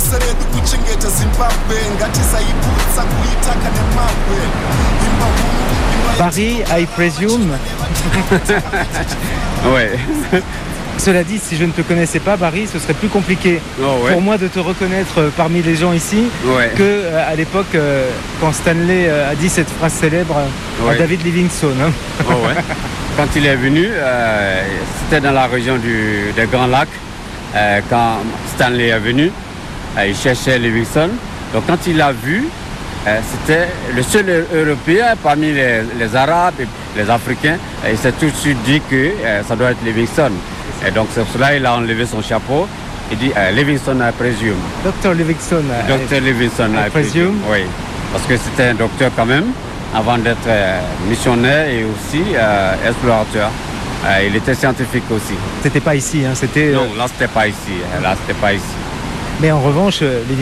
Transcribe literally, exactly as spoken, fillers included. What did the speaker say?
basa redu kuchengeta Zimbabwe ngatisaiputsa kuitaka nemabwe. Barry, I presume. Ouais. Cela dit, si je ne te connaissais pas, Barry, ce serait plus compliqué oh ouais. pour moi de te reconnaître parmi les gens ici ouais. que euh, à l'époque euh, quand Stanley euh, a dit cette phrase célèbre ouais. à David Livingstone. Hein. Oh ouais. Quand il est venu, euh, c'était dans la région du, des Grands Lacs. Euh, quand Stanley est venu, euh, il cherchait Livingstone. Donc quand il l'a vu, euh, c'était le seul Européen parmi les, les Arabes et les Africains. Et il s'est tout de suite dit que euh, ça doit être Livingstone. Et donc c'est pour cela qu'il a enlevé son chapeau. Il dit euh, Livingstone, I presume. Docteur Livingstone. Docteur Livingstone, I, I presume. Oui, parce que c'était un docteur quand même, avant d'être euh, missionnaire et aussi euh, explorateur. Euh, il était scientifique aussi. C'était pas ici, hein, c'était. Non, là c'était pas ici. Là c'était pas ici. Mais en revanche, les